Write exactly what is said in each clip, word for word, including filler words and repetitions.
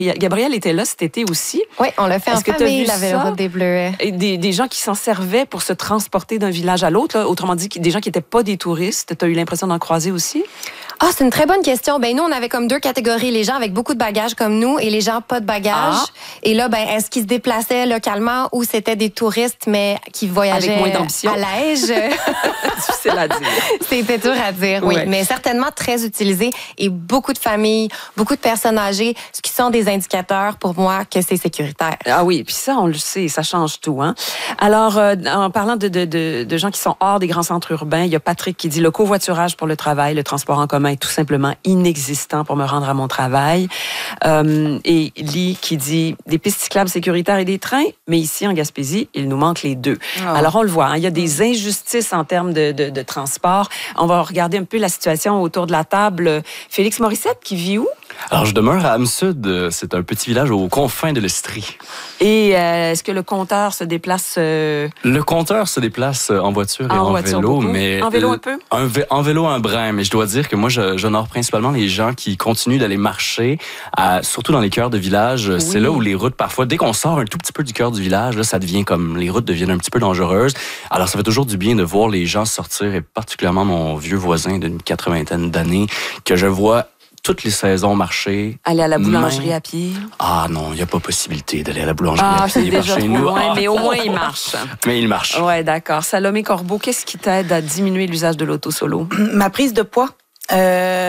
Gabrielle était là cet été aussi. Oui, on l'a fait Est-ce en que famille, la ça? Véloroute des Bleuets. Des, des gens qui s'en servaient pour se transporter d'un village à l'autre, là, autrement dit, des gens qui n'étaient pas des touristes. Tu as eu l'impression d'en croiser aussi? Ah, c'est une très bonne question. Ben nous, on avait comme deux catégories, les gens avec beaucoup de bagages comme nous et les gens pas de bagages. Ah. Et là, ben est-ce qu'ils se déplaçaient localement ou c'était des touristes mais qui voyageaient avec moins d'ambition à l'âge? Difficile à dire. C'était dur à dire, oui, Ouais. mais certainement très utilisé et beaucoup de familles, beaucoup de personnes âgées, ce qui sont des indicateurs pour moi que c'est sécuritaire. Ah oui, puis ça, on le sait, ça change tout. Hein? Alors, euh, en parlant de, de, de, de gens qui sont hors des grands centres urbains, il y a Patrick qui dit « Le covoiturage pour le travail, le transport en commun est tout simplement inexistant pour me rendre à mon travail. Euh, » Et Lee qui dit « Des pistes cyclables sécuritaires et des trains, mais ici, en Gaspésie, il nous manque les deux. Oh. » Alors, on le voit, hein, il y a des injustices en termes de, de, de transport. On va regarder un peu la situation autour de la table. Félix Morissette, qui vit où? Alors, je demeure à Âme-Sud. C'est un petit village aux confins de l'Estrie. Et euh, est-ce que le compteur se déplace... Euh... Le compteur se déplace en voiture et en, en voiture vélo. beaucoup. Mais en vélo un peu? Un vé- en vélo un brin. Mais je dois dire que moi, je, j'honore principalement les gens qui continuent d'aller marcher, à, surtout dans les cœurs de village. Oui. C'est là où les routes, parfois, dès qu'on sort un tout petit peu du cœur du village, là, ça devient comme... Les routes deviennent un petit peu dangereuses. Alors, ça fait toujours du bien de voir les gens sortir, et particulièrement mon vieux voisin d'une quatre-vingtaine d'années, que je vois toutes les saisons marcher. Aller à la boulangerie mais... à pied? Ah non, il n'y a pas possibilité d'aller à la boulangerie ah, à pied c'est déjà par chez trop nous. loin, Ah, mais au moins il marche. Mais il marche. Oui, d'accord. Salomé Corbeau, qu'est-ce qui t'aide à diminuer l'usage de l'auto solo? Ma prise de poids. Euh...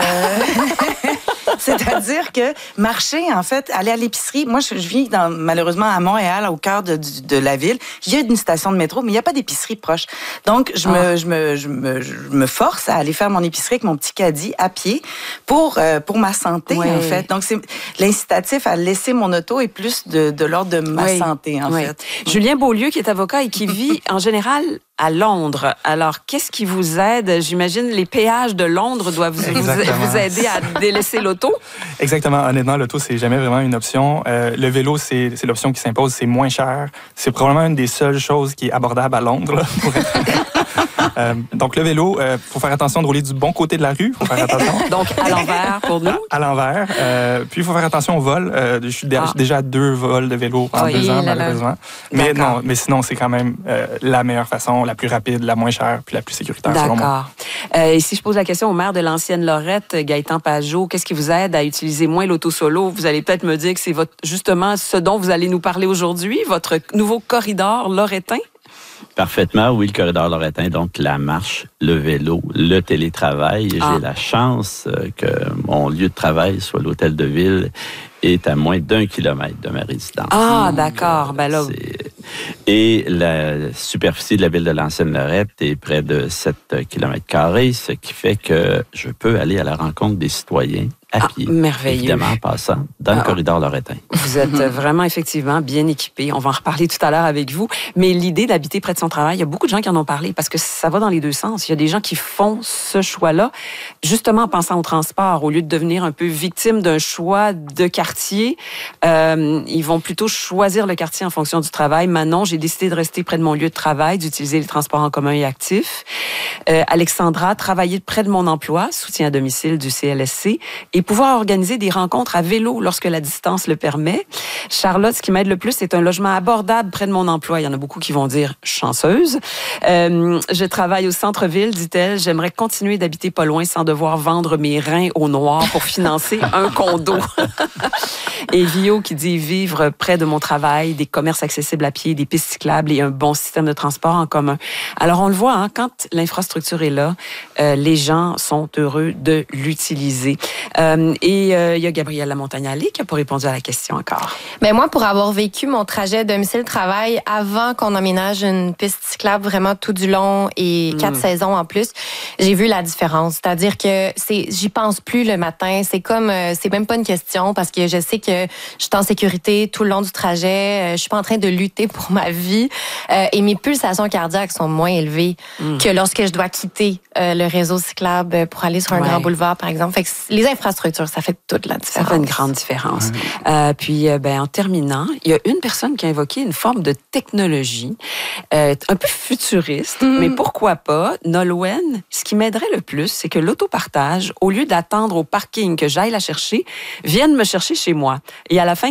C'est-à-dire que marcher, en fait, aller à l'épicerie, moi, je, je vis dans, malheureusement à Montréal, au cœur de, de, de la ville. Il y a une station de métro, mais il n'y a pas d'épicerie proche. Donc, je, ah. me, je, me, je, me, je me force à aller faire mon épicerie avec mon petit caddie à pied pour, euh, pour ma santé, oui. en fait. Donc, c'est, l'incitatif à laisser mon auto est plus de, de l'ordre de ma oui. santé, en oui. fait. Julien Beaulieu, qui est avocat et qui vit en général à Londres. Alors, qu'est-ce qui vous aide? J'imagine les péages de Londres doivent vous, vous aider à délaisser l'auto? Exactement. Honnêtement, l'auto, c'est jamais vraiment une option. Euh, le vélo, c'est, c'est l'option qui s'impose. C'est moins cher. C'est probablement une des seules choses qui est abordable à Londres, là, pour être... Euh, donc, le vélo, il euh, faut faire attention de rouler du bon côté de la rue. Faut faire attention. Donc, à l'envers pour nous? À, à l'envers. Euh, puis, il faut faire attention au vol. Euh, je suis ah. déjà à deux vols de vélo en oui, deux ans, là, malheureusement. Là. Mais non, mais sinon, c'est quand même euh, la meilleure façon, la plus rapide, la moins chère, puis la plus sécuritaire, selon moi. D'accord. Euh, et si je pose la question au maire de l'ancienne Lorette, Gaëtan Pajot, qu'est-ce qui vous aide à utiliser moins l'auto-solo? Vous allez peut-être me dire que c'est votre, justement ce dont vous allez nous parler aujourd'hui, votre nouveau corridor loretain? Parfaitement, oui, le corridor loretain, donc la marche, le vélo, le télétravail. Ah. J'ai la chance que mon lieu de travail soit l'hôtel de ville est à moins d'un kilomètre de ma résidence. Ah, d'accord. Ben là... Et la superficie de la ville de l'Ancienne-Lorette est près de sept kilomètres carrés, ce qui fait que je peux aller à la rencontre des citoyens à pied. Ah, merveilleux. Évidemment, en passant dans ah, le corridor loretain. Vous êtes vraiment, effectivement, bien équipé. On va en reparler tout à l'heure avec vous. Mais l'idée d'habiter près de son travail, il y a beaucoup de gens qui en ont parlé parce que ça va dans les deux sens. Il y a des gens qui font ce choix-là, justement en pensant au transport. Au lieu de devenir un peu victime d'un choix de quartier, euh, ils vont plutôt choisir le quartier en fonction du travail. Manon, j'ai décidé de rester près de mon lieu de travail, d'utiliser les transports en commun et actifs. Euh, Alexandra, travailler près de mon emploi, soutien à domicile du C L S C, et pouvoir organiser des rencontres à vélo lorsque la distance le permet. Charlotte, ce qui m'aide le plus, c'est un logement abordable près de mon emploi. Il y en a beaucoup qui vont dire chanceuse. Euh, je travaille au centre-ville, dit-elle. J'aimerais continuer d'habiter pas loin sans devoir vendre mes reins au noir pour financer un condo. Et Vio qui dit vivre près de mon travail, des commerces accessibles à pied, des pistes cyclables et un bon système de transport en commun. Alors, on le voit, hein, quand l'infrastructure est là, euh, les gens sont heureux de l'utiliser. Euh, et il euh, y a Gabrielle Lamontagne-Allais qui n'a pas répondu à la question encore. Mais moi, pour avoir vécu mon trajet domicile-travail avant qu'on emménage une piste cyclable vraiment tout du long et quatre mmh. saisons en plus, j'ai vu la différence. C'est-à-dire que c'est, j'y pense plus le matin. C'est comme, euh, c'est même pas une question parce que je sais que je suis en sécurité tout le long du trajet. Je suis pas en train de lutter pour ma vie. Euh, et mes pulsations cardiaques sont moins élevées mmh. que lorsque je dois quitter euh, le réseau cyclable pour aller sur un ouais. grand boulevard, par exemple. Fait que les infrastructures, ça fait toute la différence. Ça fait une grande différence. Mmh. Euh, puis, euh, ben, en terminant, il y a une personne qui a invoqué une forme de technologie euh, un peu futuriste, mmh. mais pourquoi pas? Nolwenn, ce qui m'aiderait le plus, c'est que l'autopartage, au lieu d'attendre au parking que j'aille la chercher, vienne me chercher chez moi. Et à la fin,